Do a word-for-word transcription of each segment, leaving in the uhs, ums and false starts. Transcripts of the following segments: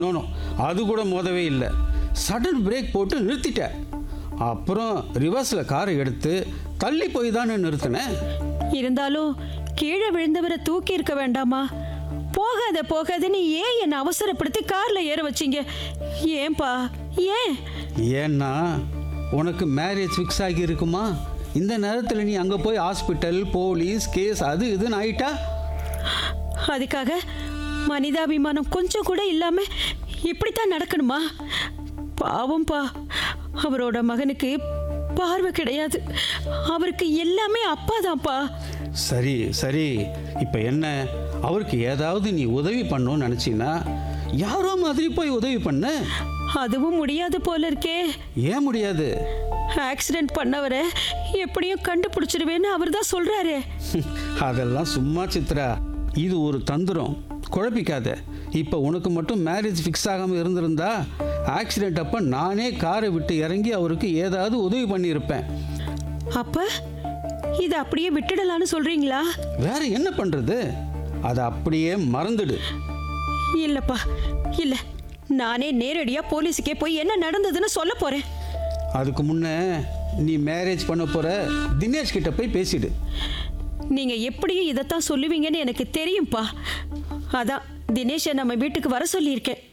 No அது கூட மோதவே இல்லை. சடன் பிரேக் போட்டு நிறுத்திட்டேன். அப்புறம் ரிவர்ஸில் காரை எடுத்து தள்ளி போய் தானே நிறுத்தினேன். இருந்தாலும் கீழே விழுந்தவரை தூக்கி இருக்க வேண்டாமா? போகாத போகாதன்னு ஏன் என்னை அவசரப்படுத்தி கார்ல ஏற வச்சீங்க? ஏன்பா ஏன்? ஏன்னா உனக்கு மேரேஜ் ஃபிக்ஸ் ஆகி இருக்குமா? இந்த நேரத்தில் நீ அங்கே போய் ஹாஸ்பிட்டல், போலீஸ் கேஸ் அது இதுன்னு ஆயிட்டா? அதுக்காக மனிதாபிமானம் கொஞ்சம் கூட இல்லாம இப்படித்தான் நடக்கணுமா? பாவம்பா, அவரோட மகனுக்கு பார்வை கிடையாது. அவருக்கு எல்லாமே அப்பா தான்ப்பா. சரி சரி, இப்போ என்ன, அவருக்கு ஏதாவது நீ உதவி பண்ணணும்னு நினச்சின்னா யாரோ மாதிரி போய் உதவி பண்ண. அதுவும் முடியாது போல இருக்கே. ஏன் முடியாது? ஆக்சிடென்ட் பண்ணவரை எப்படியும் கண்டுபிடிச்சிருவேன்னு அவர் தான் சொல்றாரு. அதெல்லாம் சும்மா சித்ரா, இது ஒரு தந்திரம், குழப்பிக்காத. இப்போ உனக்கு மட்டும் மேரேஜ் ஃபிக்ஸ் ஆகாமல் இருந்திருந்தா ஆக்சிடென்ட் அப்போ நானே காரை விட்டு இறங்கி அவருக்கு ஏதாவது உதவி பண்ணியிருப்பேன். அப்ப இதை அப்படியே விட்டுடலான்னு சொல்றீங்களா? வேற என்ன பண்றது? அதை அப்படியே மறந்துடு. இல்லப்பா இல்ல, நானே நேரடியா போலீஸுக்கே போய் என்ன நடந்ததுன்னு சொல்ல போறேன். அதுக்கு முன்னே நீ மேரேஜ் பண்ண போற தினேஷ் கிட்ட போய் பேசிடு. நீங்க எப்படியும் இதைத்தான் சொல்லுவீங்கன்னு எனக்கு தெரியும்பா. அதான் தினேஷை நம்ம வீட்டுக்கு வர சொல்லியிருக்கேன்.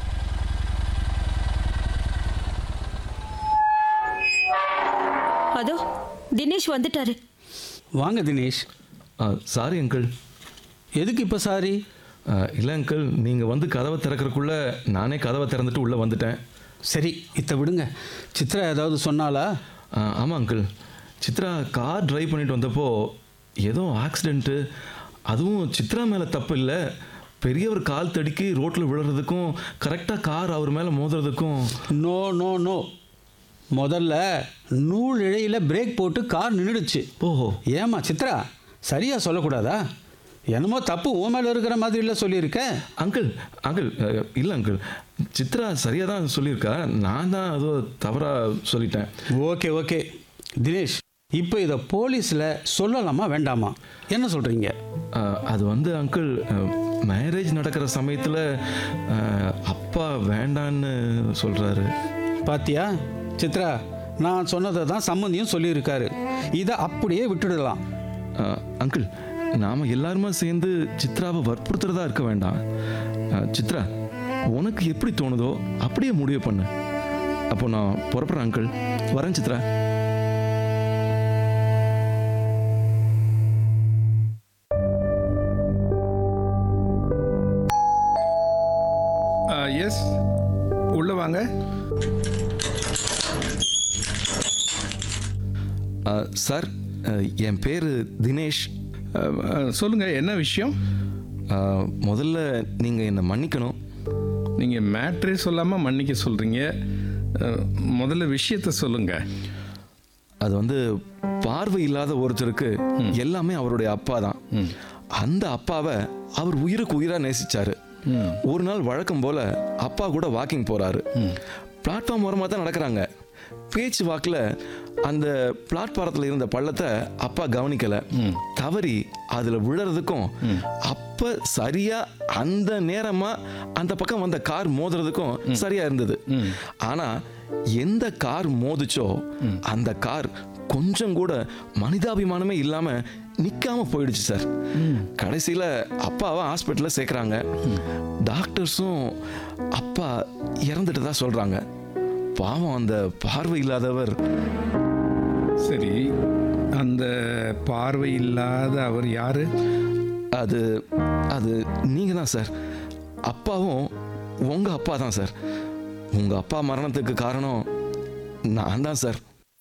அதோ தினேஷ் வந்துட்டாரு. வாங்க தினேஷ். Sorry uncle. எதுக்கு இப்போ சாரி? இல்லை அங்கிள், நீங்கள் வந்து கதவை திறக்கிறக்குள்ள நானே கதவை திறந்துட்டு உள்ளே வந்துட்டேன். சரி, இதை விடுங்க. சித்ரா ஏதாவது சொன்னாலா? ஆமாம் அங்கிள், சித்ரா கார் டிரைவ் பண்ணிட்டு வந்தப்போ ஏதோ ஆக்சிடெண்ட்டு. அதுவும் சித்ரா மேலே தப்பு இல்லை, பெரியவர் கால் தடுக்கி ரோட்டில் விழுறதுக்கும் கரெக்டாக கார் அவர் மேலே மோதுறதுக்கும். நோ நோ நோ முதல்ல நூல் இழையில் பிரேக் போட்டு கார் நின்றுடுச்சு. ஓஹோ, ஏமா சித்ரா, சரியாக சொல்லக்கூடாதா? என்னமோ தப்பு உன் மேலே இருக்கிற மாதிரி இல்லை சொல்லியிருக்க. அங்கிள் அங்கிள் இல்லை அங்கிள், சித்ரா சரியாக தான் சொல்லியிருக்கா, நான் தான் அதோ தவறாக சொல்லிட்டேன். ஓகே ஓகே தினேஷ், இப்போ இதை போலீஸில் சொல்லலாமா வேண்டாமா? என்ன சொல்கிறீங்க? அது வந்து அங்கிள், மேரேஜ் நடக்கிற சமயத்தில் அப்பா வேண்டான்னு சொல்கிறாரு. பாத்தியா சித்ரா, நான் சொன்னதை தான் சம்மந்தியும் சொல்லியிருக்காரு. இதை அப்படியே விட்டுடலாம். அங்கிள், நாம் எல்லாருமே சேர்ந்து சித்ராவை வற்புறுத்துறதா இருக்க வேண்டாம். சித்ரா, உனக்கு எப்படி தோணுதோ அப்படியே முடிவு பண்ணு. அப்போ நான் புறப்படுறேன் அங்கிள். வரேன் சித்ரா. எஸ், உள்ள வாங்க. சார், என் பேர் தினேஷ். சொல்லுங்க, என்ன விஷயம்? முதல்ல நீங்கள் என்னை மன்னிக்கணும். நீங்கள் மேட்ரே சொல்லாமல் மன்னிக்க சொல்கிறீங்க. முதல்ல விஷயத்த சொல்லுங்க. அது வந்து பார்வை இல்லாத ஒருத்தருக்கு எல்லாமே அவருடைய அப்பா தான். அந்த அப்பாவை அவர் உயிருக்கு உயிராக நேசிச்சாரு. ஒரு நாள் வழக்கம் போல அப்பா கூட வாக்கிங் போறாரு. பிளாட்ஃபார்ம் ஓரமாக தான் நடக்கிறாங்க. பேச்சு வாக்கில் அந்த பிளாட்பாரத்தில் இருந்த பள்ளத்தை அப்பா கவனிக்கலை, தவறி அதில் விழுறதுக்கும் அப்போ சரியா அந்த நேரமாக அந்த பக்கம் வந்த கார் மோதுறதுக்கும் சரியா இருந்தது. ஆனால் எந்த கார் மோதுச்சோ அந்த கார் கொஞ்சம் கூட மனிதாபிமானமே இல்லாமல் நிற்காம போயிடுச்சு சார். கடைசியில் அப்பாவை ஹாஸ்பிட்டலில் சேர்க்குறாங்க. டாக்டர்ஸும் அப்பா இறந்துட்டு தான் சொல்கிறாங்க. பாவம் அந்த பார்வை இல்லாதவர். சரி, அந்த பார்வை இல்லாத அவர் யாரு? அது அது நீங்கள் தான் சார். அப்பாவும் உங்கள் அப்பா தான் சார். உங்கள் அப்பா மரணத்துக்கு காரணம் நான் தான் சார்.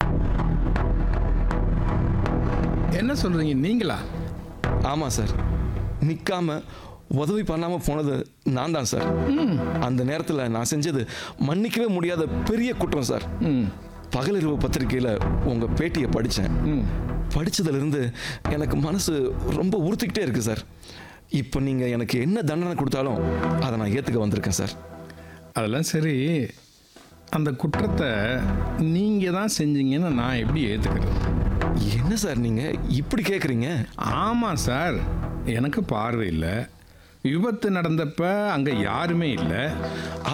என்ன சொல்கிறீங்க, நீங்களா? ஆமாம் சார், நிற்காம உதவி பண்ணாமல் போனது நான் தான் சார். அந்த நேரத்தில் நான் செஞ்சது மன்னிக்கவே முடியாத பெரிய குற்றம் சார். பகலிரவு பத்திரிகையில் உங்கள் பேட்டியை படித்தேன். படித்ததுலேருந்து எனக்கு மனசு ரொம்ப உறுத்திக்கிட்டே இருக்குது சார். இப்போ நீங்கள் எனக்கு என்ன தண்டனை கொடுத்தாலும் அதை நான் ஏற்றுக்க வந்திருக்கேன் சார். அதெல்லாம் சரி, அந்த குற்றத்தை நீங்கள் தான் செஞ்சீங்கன்னு நான் எப்படி ஏற்றுக்கிறேன்? என்ன சார் நீங்கள் இப்படி கேட்குறீங்க? ஆமாம் சார், எனக்கு பார்வை இல்லை, விபத்து நடந்தப்ப அங்கே யாருமே இல்லை.